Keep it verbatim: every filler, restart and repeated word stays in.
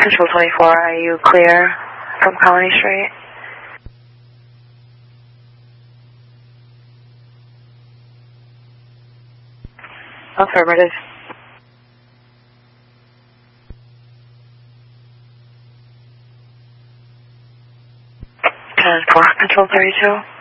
Control twenty-four, are you clear from Colony Street? Affirmative. ten four, Control thirty-two.